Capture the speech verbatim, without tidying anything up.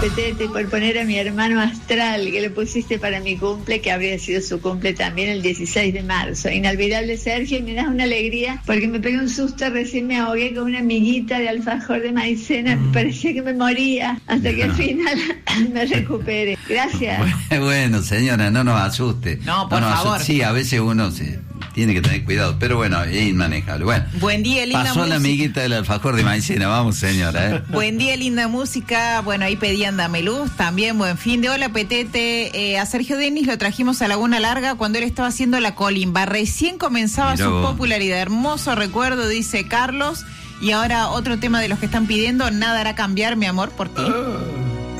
Petete, por poner a mi hermano Astral, que lo pusiste para mi cumple, que habría sido su cumple también el dieciséis de marzo. Inolvidable, Sergio, y me das una alegría porque me pegué un susto, recién me ahogué con una amiguita de alfajor de maicena, me parecía que me moría, hasta que al final me recuperé. Gracias. Bueno, señora, no nos asuste. No, por no nos favor. Asuste. Sí, a veces uno se tiene que tener cuidado, pero bueno, es inmanejable. Bueno, buen día, linda pasó música. La amiguita del alfajor de maicena, vamos, señora. ¿eh? Buen día, linda música. Bueno, ahí pedían Dame Luz, también buen fin de hola, Petete. Eh, a Sergio Denis lo trajimos a Laguna Larga cuando él estaba haciendo la colimba. Recién comenzaba Mirá su vos. popularidad. Hermoso recuerdo, dice Carlos. Y ahora otro tema de los que están pidiendo, nada hará cambiar mi amor por ti. Oh.